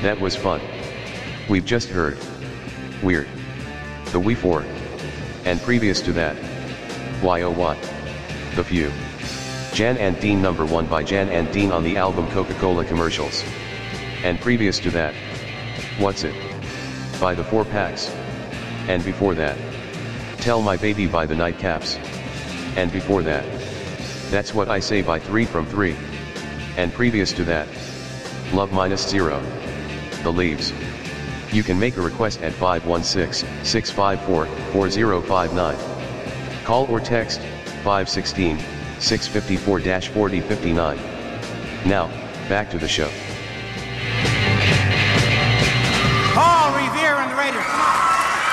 That was fun. We've just heard Weird, The We 4, and previous to that, Why Oh What, The Few, Jan and Dean number 1 by Jan and Dean on the album Coca-Cola Commercials, and previous to that, What's It, by the 4 Packs, and before that, Tell My Baby by the Nightcaps, and before that, That's What I Say by 3 from 3, and previous to that, Love Minus Zero, The Leaves. You can make a request at 516-654-4059. Call or text 516-654-4059. Now, back to the show. Paul Revere and the Raiders.